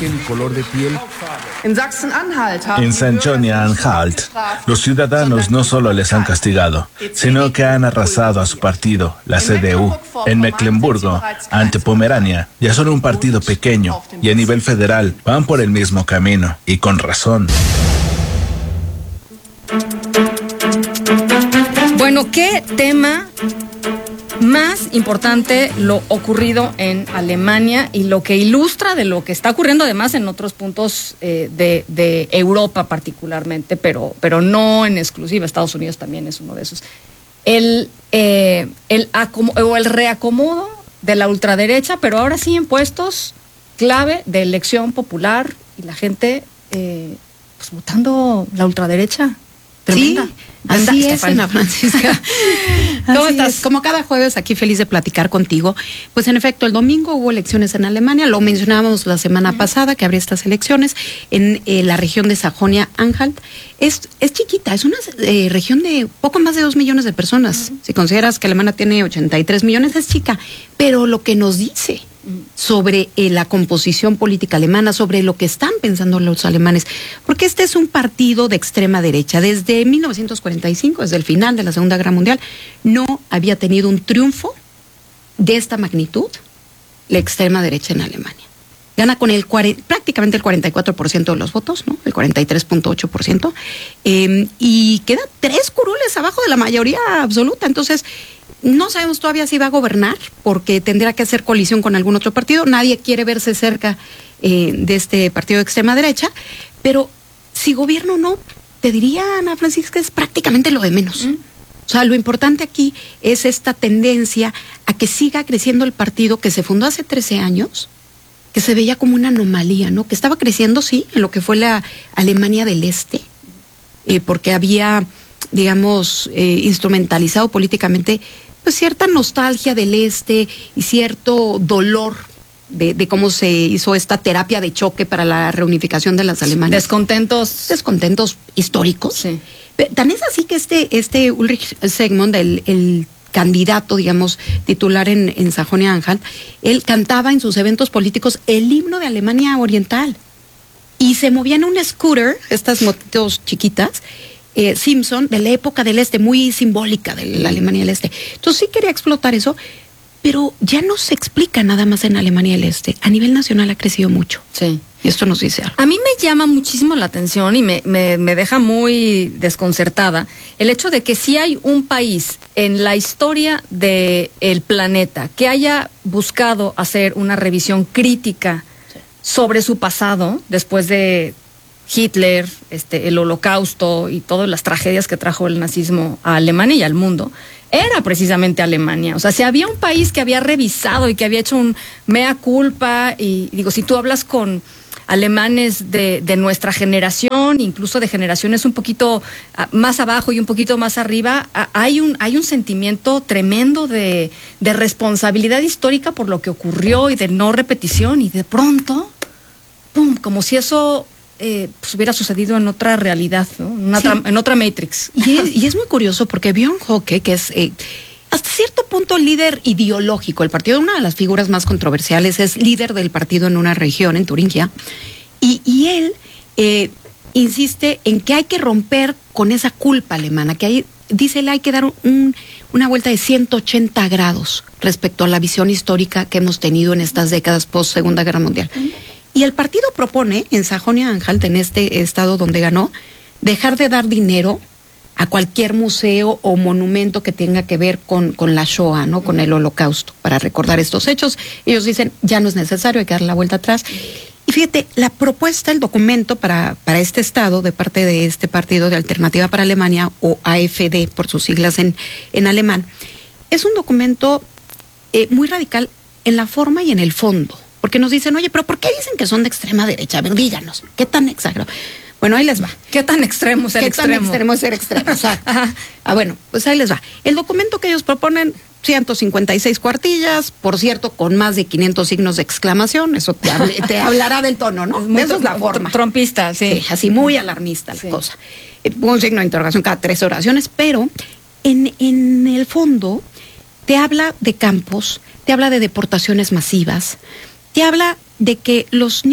origen y color de piel. En Sajonia-Anhalt, los ciudadanos no solo les han castigado, sino que han arrasado a su partido, la CDU. En Mecklemburgo, ante Pomerania, ya son un partido pequeño y a nivel federal van por el mismo camino, y con razón. Bueno, ¿qué tema más importante lo ocurrido en Alemania y lo que ilustra de lo que está ocurriendo además en otros puntos de Europa particularmente, pero no en exclusiva? Estados Unidos también es uno de esos. El reacomodo de la ultraderecha, pero ahora sí en puestos clave de elección popular y la gente pues votando la ultraderecha. Tremenda. Sí, así es, Ana Francisca. ¿Cómo estás? Como cada jueves, aquí feliz de platicar contigo. Pues en efecto, el domingo hubo elecciones en Alemania, lo mencionábamos la semana pasada, que habría estas elecciones en la región de Sajonia-Anhalt. Es chiquita, es una región de poco más de 2 millones de personas. Si consideras que Alemania tiene 83 millones, es chica. Pero lo que nos dice sobre la composición política alemana, sobre lo que están pensando los alemanes, porque este es un partido de extrema derecha. Desde 1945, desde el final de la Segunda Guerra Mundial, no había tenido un triunfo de esta magnitud la extrema derecha en Alemania. Gana con prácticamente el 44% de los votos, ¿no? El 43.8%, y queda 3 curules abajo de la mayoría absoluta. Entonces, no sabemos todavía si va a gobernar, porque tendrá que hacer coalición con algún otro partido. Nadie quiere verse cerca de este partido de extrema derecha, pero si gobierna o no, te diría, Ana Francisca, es prácticamente lo de menos. O sea, lo importante aquí es esta tendencia a que siga creciendo el partido que se fundó hace 13 años, que se veía como una anomalía, ¿no? Que estaba creciendo, sí, en lo que fue la Alemania del Este, porque había, digamos, instrumentalizado políticamente pues cierta nostalgia del Este y cierto dolor de cómo se hizo esta terapia de choque para la reunificación de las Alemanas. Descontentos históricos. Sí. Tan es así que este Ulrich Segmund, el candidato, digamos, titular en Sajonia-Anhalt, él cantaba en sus eventos políticos el himno de Alemania Oriental y se movía en un scooter, estas motos chiquitas, Simpson, de la época del Este, muy simbólica de la Alemania del Este. Entonces sí quería explotar eso, pero ya no se explica nada más en Alemania del Este. A nivel nacional ha crecido mucho. Sí. Y esto nos dice algo. A mí me llama muchísimo la atención y me deja muy desconcertada el hecho de que si hay un país en la historia del planeta que haya buscado hacer una revisión crítica sobre su pasado, después de Hitler, el Holocausto y todas las tragedias que trajo el nazismo a Alemania y al mundo, era precisamente Alemania. O sea, si había un país que había revisado y que había hecho un mea culpa, y digo, si tú hablas con alemanes de nuestra generación, incluso de generaciones un poquito más abajo y un poquito más arriba, hay un sentimiento tremendo de responsabilidad histórica por lo que ocurrió y de no repetición, y de pronto, ¡pum!, como si eso pues hubiera sucedido en otra realidad, ¿no? En otra Matrix. Y es muy curioso porque Björn Höcke, que es hasta cierto punto líder ideológico, el partido, una de las figuras más controversiales, es líder del partido en una región, en Turingia, y él insiste en que hay que romper con esa culpa alemana, que dice él, hay que dar una vuelta de 180 grados respecto a la visión histórica que hemos tenido en estas décadas post Segunda Guerra Mundial. Y el partido propone en Sajonia-Anhalt, en este estado donde ganó, dejar de dar dinero a cualquier museo o monumento que tenga que ver con la Shoah, ¿no? Con el Holocausto, para recordar estos hechos. Ellos dicen, ya no es necesario, hay que dar la vuelta atrás. Y fíjate, la propuesta, el documento para este estado, de parte de este partido de Alternativa para Alemania, o AfD por sus siglas en alemán, es un documento muy radical en la forma y en el fondo. Porque nos dicen, oye, pero ¿por qué dicen que son de extrema derecha? A ver, díganos, ¿qué tan exagerado? Bueno, ahí les va. ¿Qué tan extremo es ser extremo? ¿Qué tan extremo es ser extremo? Exacto. Bueno, pues ahí les va. El documento que ellos proponen, 156 cuartillas, por cierto, con más de 500 signos de exclamación, eso te hablará del tono, ¿no? Eso es la forma. Trompista, sí. Sí, así muy alarmista la cosa. Un signo de interrogación cada 3 oraciones, pero en el fondo te habla de campos, te habla de deportaciones masivas, te habla de que los niños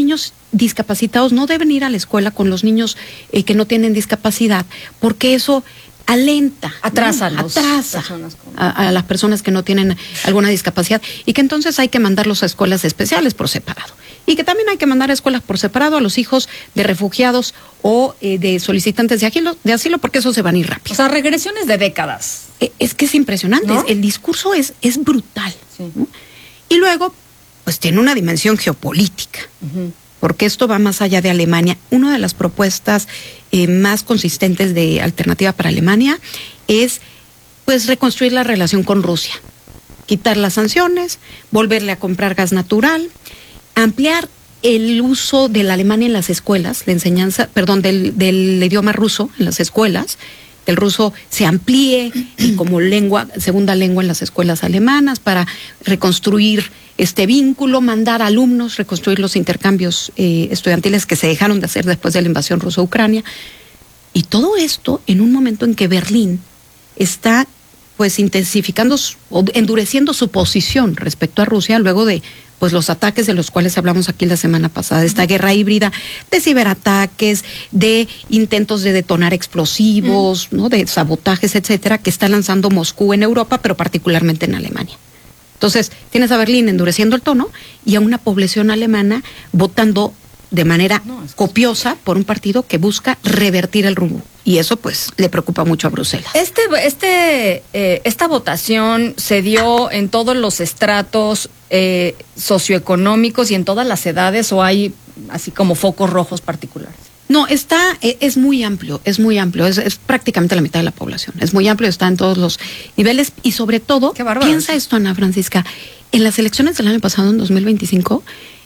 discapacitados no deben ir a la escuela con los niños que no tienen discapacidad, porque eso alenta, atrasa a las personas que no tienen alguna discapacidad, y que entonces hay que mandarlos a escuelas especiales por separado, y que también hay que mandar a escuelas por separado a los hijos de refugiados o de solicitantes de asilo, porque eso se van a ir rápido. O sea, regresiones de décadas. Es que es impresionante, ¿no? El discurso es brutal. Sí. ¿No? Y luego, pues tiene una dimensión geopolítica. Porque esto va más allá de Alemania. Una de las propuestas más consistentes de Alternativa para Alemania es, pues, reconstruir la relación con Rusia, quitar las sanciones, volverle a comprar gas natural, ampliar el uso del alemán en las escuelas, la enseñanza, del idioma ruso en las escuelas, que el ruso se amplíe como segunda lengua en las escuelas alemanas, para reconstruir este vínculo, mandar alumnos, reconstruir los intercambios estudiantiles que se dejaron de hacer después de la invasión rusa a Ucrania. Y todo esto en un momento en que Berlín está, pues, intensificando o endureciendo su posición respecto a Rusia luego de, pues, los ataques de los cuales hablamos aquí la semana pasada, de esta guerra híbrida, de ciberataques, de intentos de detonar explosivos, ¿no? De sabotajes, etcétera, que está lanzando Moscú en Europa, pero particularmente en Alemania. Entonces, tienes a Berlín endureciendo el tono y a una población alemana votando de manera copiosa por un partido que busca revertir el rumbo. Y eso, pues, le preocupa mucho a Bruselas. Esta votación se dio en todos los estratos socioeconómicos y en todas las edades, ¿o hay así como focos rojos particulares? No, es muy amplio, es prácticamente la mitad de la población, es muy amplio, está en todos los niveles, y sobre todo, piensa esto, Ana Francisca, en las elecciones del año pasado, en 2025,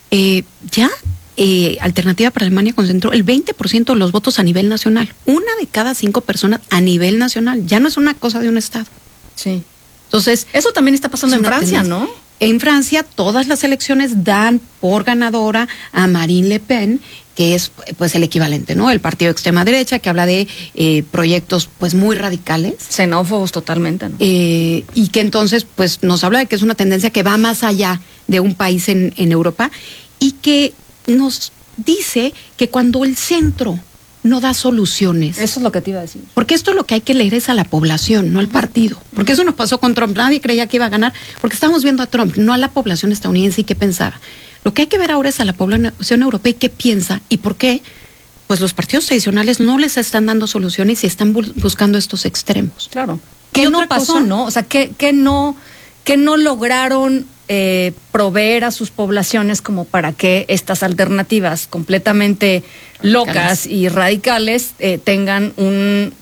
Alternativa para Alemania concentró el 20% de los votos a nivel nacional, 1 de cada 5 personas a nivel nacional, ya no es una cosa de un estado. Sí. Entonces, eso también está pasando en Francia, ¿no? En Francia, todas las elecciones dan por ganadora a Marine Le Pen, que es, pues, el equivalente, ¿no? El partido de extrema derecha, que habla de proyectos, pues, muy radicales. Xenófobos totalmente, ¿no? Y que entonces, pues, nos habla de que es una tendencia que va más allá de un país en Europa, y que nos dice que cuando el centro no da soluciones. Eso es lo que te iba a decir. Porque esto lo que hay que leer es a la población, no al partido. Porque eso nos pasó con Trump. Nadie creía que iba a ganar, porque estábamos viendo a Trump, no a la población estadounidense y qué pensaba. Lo que hay que ver ahora es a la población europea y qué piensa y por qué, pues, los partidos tradicionales no les están dando soluciones y están buscando estos extremos. Claro. ¿Qué no pasó, no? O sea, ¿qué no lograron proveer a sus poblaciones como para que estas alternativas completamente locas y radicales tengan un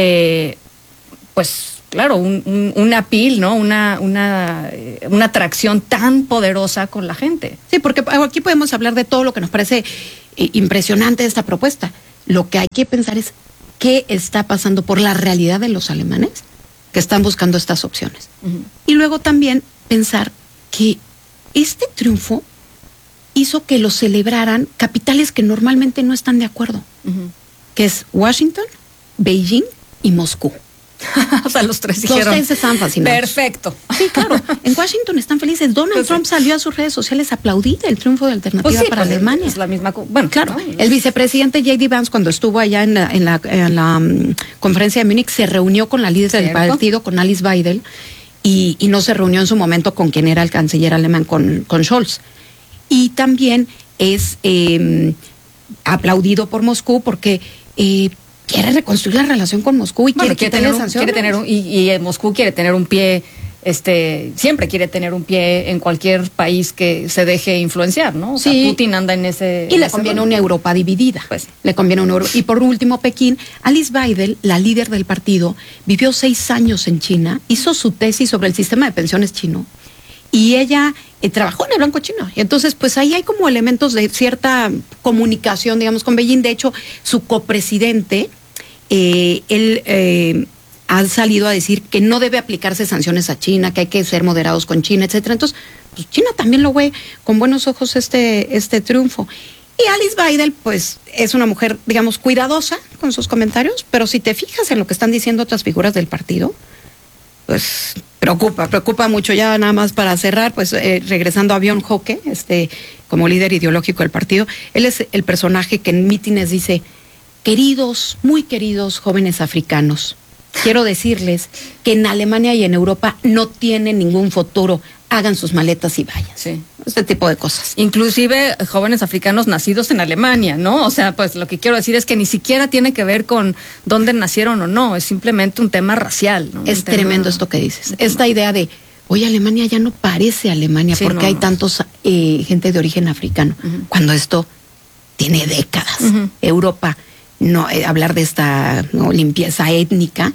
appeal, ¿no? Una atracción tan poderosa con la gente? Sí, porque aquí podemos hablar de todo lo que nos parece impresionante de esta propuesta. Lo que hay que pensar es qué está pasando por la realidad de los alemanes que están buscando estas opciones. Y luego también pensar que este triunfo hizo que lo celebraran capitales que normalmente no están de acuerdo, que es Washington, Beijing y Moscú. O sea, los tres dijeron. Los tres estaban fascinados. Perfecto. Sí, claro. En Washington están felices. Donald Trump salió a sus redes sociales a aplaudir el triunfo de Alternativa para Alemania. Es la misma. Bueno, claro. ¿No? El vicepresidente J.D. Vance, cuando estuvo allá en la conferencia de Múnich, se reunió con la líder del partido, con Alice Weidel, y no se reunió en su momento con quien era el canciller alemán, con Scholz. Y también es aplaudido por Moscú porque quiere reconstruir la relación con Moscú y quiere quitarle sanciones. Y Moscú quiere tener un pie, siempre quiere tener un pie en cualquier país que se deje influenciar, ¿no? O sea, Putin anda en ese. Y le conviene una Europa dividida. Pues le conviene una Europa. Y por último, Pekín. Alice Weidel, la líder del partido, vivió 6 años en China, hizo su tesis sobre el sistema de pensiones chino. Y ella trabajó en el Banco Chino. Y entonces, pues ahí hay como elementos de cierta comunicación, digamos, con Beijing. De hecho, su copresidente, él ha salido a decir que no debe aplicarse sanciones a China, que hay que ser moderados con China, etcétera. Entonces, pues China también lo ve con buenos ojos este triunfo. Y Alice Weidel, pues, es una mujer, digamos, cuidadosa con sus comentarios, pero si te fijas en lo que están diciendo otras figuras del partido, pues preocupa mucho. Ya nada más para cerrar, pues regresando a Björn Höcke, como líder ideológico del partido. Él es el personaje que en mítines dice: queridos, muy queridos jóvenes africanos, quiero decirles que en Alemania y en Europa no tienen ningún futuro. Hagan sus maletas y vayan. Sí. Este tipo de cosas. Inclusive jóvenes africanos nacidos en Alemania, ¿no? O sea, pues lo que quiero decir es que ni siquiera tiene que ver con dónde nacieron o no, es simplemente un tema racial, ¿no? Es tremendo esto que dices. Esta idea de, oye, Alemania ya no parece Alemania, sí, porque hay tantos gente de origen africano, cuando esto tiene décadas. Europa, no hablar de esta limpieza étnica.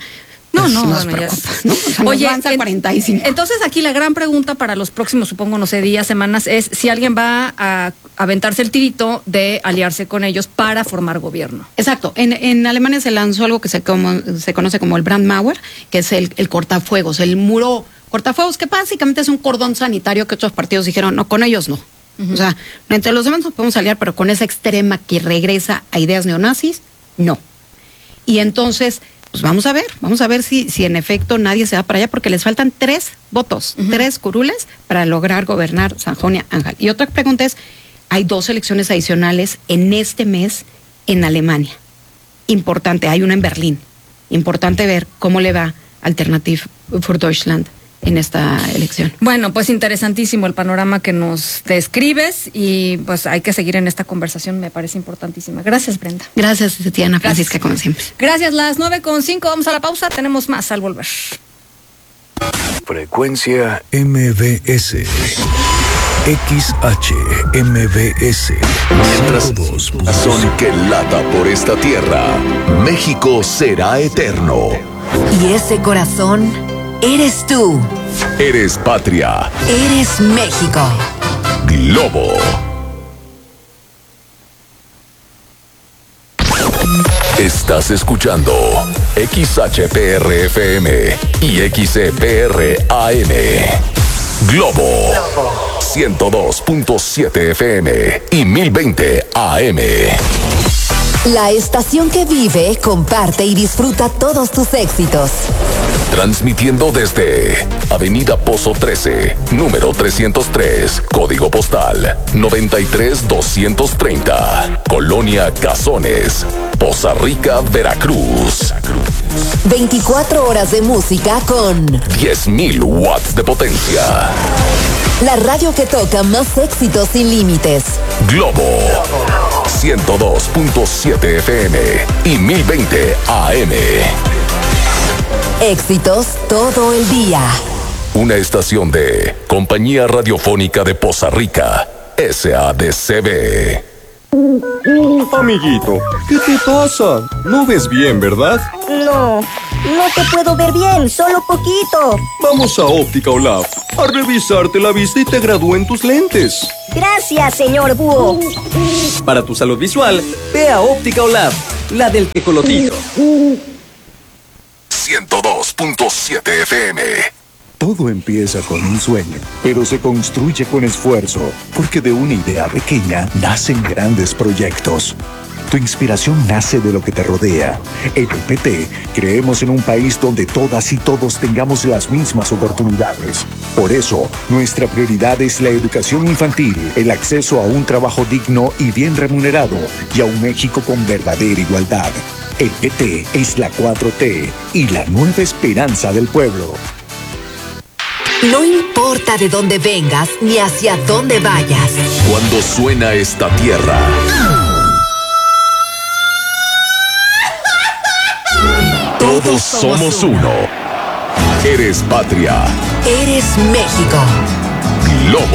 Oye, 45. Entonces aquí la gran pregunta para los próximos, supongo, no sé, días, semanas, es si alguien va a aventarse el tirito de aliarse con ellos para formar gobierno. Exacto. En Alemania se lanzó algo que se conoce como el Brandmauer, que es el cortafuegos, el muro cortafuegos, que básicamente es un cordón sanitario que otros partidos dijeron, no, con ellos no. O sea, entre los demás nos podemos aliar, pero con esa extrema que regresa a ideas neonazis, no. Y entonces, pues vamos a ver si en efecto nadie se va para allá, porque les faltan 3 votos, 3 curules para lograr gobernar Sajonia-Anhalt. Y otra pregunta es, hay 2 elecciones adicionales en este mes en Alemania. Importante, hay una en Berlín. Importante ver cómo le va Alternative für Deutschland en esta elección. Bueno, pues interesantísimo el panorama que nos describes y pues hay que seguir en esta conversación, me parece importantísima. Gracias, Brenda. Gracias, Diana Francisca, como siempre. Gracias, las 9:05, vamos a la pausa, tenemos más al volver. Frecuencia MBS. XHMBS. Mientras son que lata por esta tierra, México será eterno. Y ese corazón eres tú. Eres patria. Eres México. Globo. Estás escuchando XHPR-FM y XCPR-AM. Globo 102.7 FM y 1020 AM. La estación que vive, comparte y disfruta todos tus éxitos. Transmitiendo desde Avenida Pozo 13, número 303, código postal 93230, Colonia Cazones, Poza Rica, Veracruz. 24 horas de música con 10,000 watts de potencia. La radio que toca más éxitos sin límites. Globo 102.7 FM y 1020 AM. Éxitos todo el día. Una estación de Compañía Radiofónica de Poza Rica, SADCB. Amiguito, ¿qué te pasa? No ves bien, ¿verdad? No te puedo ver bien, solo poquito. Vamos a Óptica Olaf a revisarte la vista y te gradúen tus lentes. Gracias, señor Búho. Para tu salud visual, ve a Óptica Olaf, la del tejolotito. 102.7 FM. Todo empieza con un sueño, pero se construye con esfuerzo, porque de una idea pequeña nacen grandes proyectos. Tu inspiración nace de lo que te rodea. En el PT creemos en un país donde todas y todos tengamos las mismas oportunidades. Por eso, nuestra prioridad es la educación infantil, el acceso a un trabajo digno y bien remunerado, y a un México con verdadera igualdad. El PT es la 4T y la nueva esperanza del pueblo. No importa de dónde vengas ni hacia dónde vayas. Cuando suena esta tierra, todos somos uno. Eres patria. Eres México. Globo